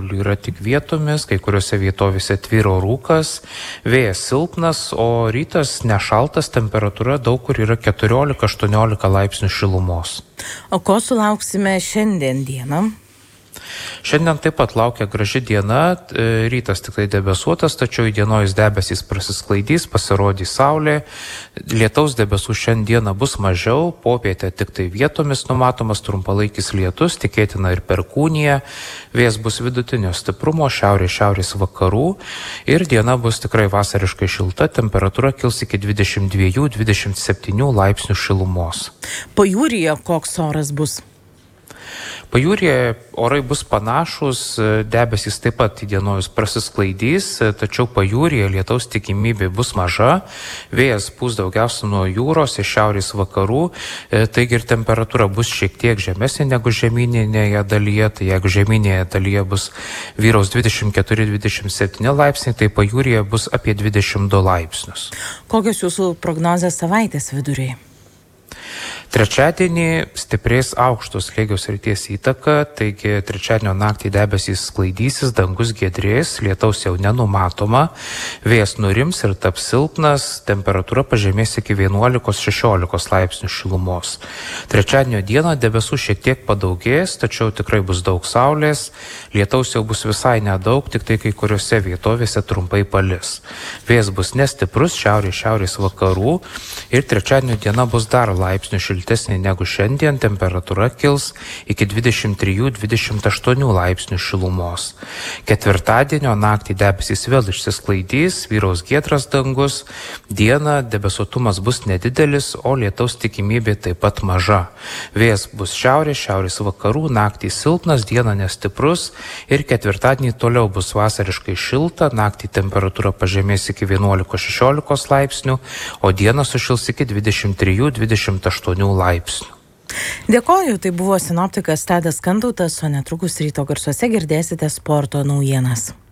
kritulių yra tik vietomis, kai kuriuose vietovėse tvyro rūkas, vėjas silpnas, o rytas nešaltas, temperatūra daug kur yra 14-18 laipsnių šilumos. O ko sulauksime šiandien dieną? Šiandien taip pat laukia graži diena, rytas tikrai debesuotas, tačiau įdienojus debesys prasisklaidys, pasirodys saulė, lietaus debesų šiandieną bus mažiau, popietę tik tai vietomis numatomas trumpalaikis lietus, tikėtina ir perkūnija, vėjas bus vidutinio stiprumo, šiaurės vakarų ir diena bus tikrai vasariškai šilta, temperatūra kils iki 22-27 laipsnių šilumos. Pajūryje koks oras bus? Pajūryje orai bus panašus, debesys taip pat įdienojus prasisklaidys, tačiau pajūryje lietaus tikimybė bus maža, vėjas pūs daugiausia nuo jūros iš šiaurės vakarų, taigi ir temperatūra bus šiek tiek žemesnė negu žemyninėje dalyje, tai jeigu žemyninėje dalyje bus vyraus 24-27 laipsniai, tai pajūryje bus apie 22 laipsnius. Kokios jūsų prognozės savaitės viduriai? Trečiadienį stiprės aukštos slėgio srities įtaka, taigi trečiadienio naktį debesys sklaidysis, dangus giedrės, lietaus jau nenumatoma, vėjas nurims ir taps silpnas, temperatūra pažemės iki 11-16 laipsnių šilumos. Trečiadienio dieną debesų šiek tiek padaugės, tačiau tikrai bus daug saulės, lietaus jau bus visai nedaug, tik tai kai kuriuose vietovėse trumpai palis. Vėjas bus nestiprus, šiaurės vakarų ir trečiadienio diena bus dar laipsnių šiltesnė negu šiandien, temperatūra kils iki 23-28 laipsnių šilumos. Ketvirtadienio naktį debesys vėl išsisklaidys, vyraus giedras dangus, dieną debesuotumas bus nedidelis, o lietaus tikimybė taip pat maža. Vėjas bus šiaurės vakarų, naktį silpnas, dieną nestiprus ir ketvirtadienį toliau bus vasariškai šilta, naktį temperatūra pažemės iki 11-16 laipsnių, o dieną sušils iki 23-28 laipsnių. Dėkoju, tai buvo sinoptikas Tadas Kantautas, o netrukus ryto garsuose girdėsite sporto naujienas.